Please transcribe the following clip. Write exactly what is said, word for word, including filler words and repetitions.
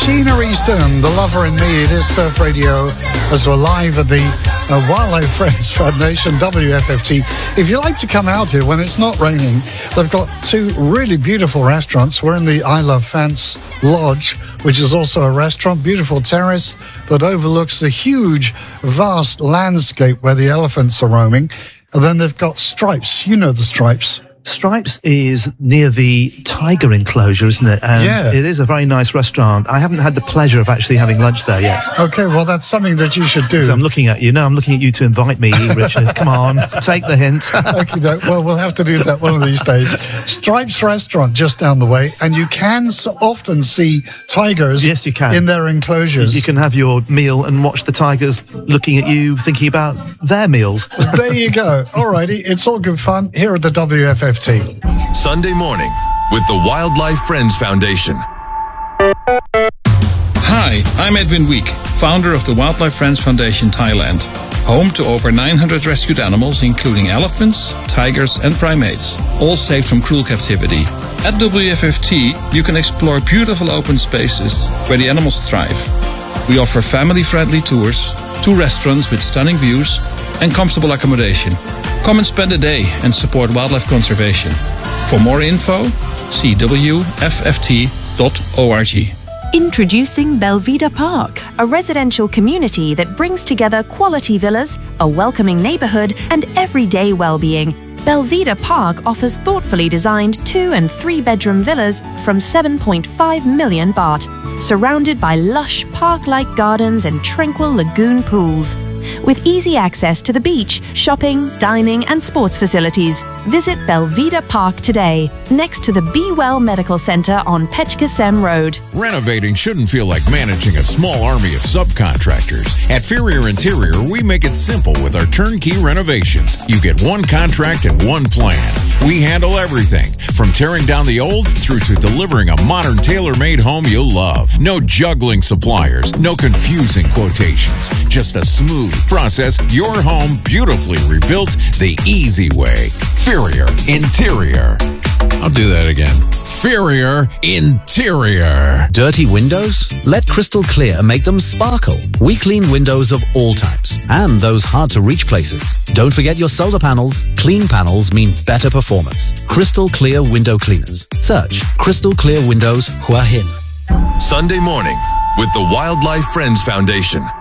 Sheena Easton, The Lover in Me. It is Surf Radio as we're live at the uh, Wildlife Friends Foundation, W F F T. If you like to come out here when it's not raining, they've got two really beautiful restaurants. We're in the I Love Fence Lodge, which is also a restaurant, beautiful terrace that overlooks the huge, vast landscape where the elephants are roaming. And then they've got Stripes. You know the Stripes. Stripes is near the tiger enclosure, isn't it? And yeah. It is a very nice restaurant. I haven't had the pleasure of actually having lunch there yet. Okay, well, that's something that you should do. So I'm looking at you. No, I'm looking at you to invite me, Richard. Come on, take the hint. Okay, no, well, we'll have to do that one of these days. Stripes Restaurant just down the way, and you can so often see tigers yes, you can. in their enclosures. You can have your meal and watch the tigers looking at you, thinking about their meals. There you go. All righty, it's all good fun here at the W F F T. Sunday morning with the Wildlife Friends Foundation. Hi, I'm Edwin Week, founder of the Wildlife Friends Foundation Thailand, home to over nine hundred rescued animals, including elephants, tigers, and primates, all saved from cruel captivity. At W F F T, you can explore beautiful open spaces where the animals thrive. We offer family-friendly tours, two restaurants with stunning views, and comfortable accommodation. Come and spend a day and support wildlife conservation. For more info, see w f f t dot org. Introducing Belvedere Park, a residential community that brings together quality villas, a welcoming neighborhood, and everyday well-being. Belvedere Park offers thoughtfully designed two and three bedroom villas from seven point five million baht, surrounded by lush park-like gardens and tranquil lagoon pools. With easy access to the beach, shopping, dining, and sports facilities, visit Belvedere Park today, next to the Be Well Medical Center on Pechkasem Road. Renovating shouldn't feel like managing a small army of subcontractors. At Ferrier Interior, we make it simple with our turnkey renovations. You get one contract and one plan. We handle everything, from tearing down the old through to delivering a modern tailor-made home you'll love. No juggling suppliers, no confusing quotations, just a smooth process, your home beautifully rebuilt the easy way. Ferrier Interior. I'll do that again. Ferrier Interior. Dirty windows? Let Crystal Clear make them sparkle. We clean windows of all types and those hard-to-reach places. Don't forget your solar panels. Clean panels mean better performance. Crystal Clear Window Cleaners. Search Crystal Clear Windows Hua Hin. Sunday morning with the Wildlife Friends Foundation.